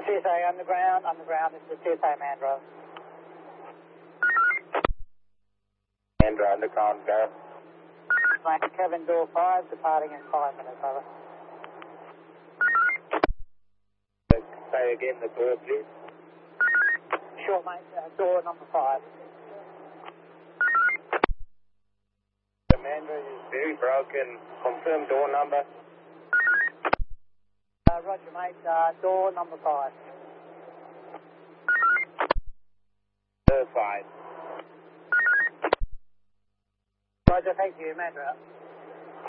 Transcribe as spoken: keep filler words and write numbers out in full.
C S A underground, underground, this is C S A Mandro. Mandro underground, go. Kevin, door five, departing in five minutes, over. Say again the door, please. Sure, mate, uh, door number five. Mandro is very broken. Confirm door number. Uh, roger, mate, uh, door number five. Door five. Roger, thank you, Mandro.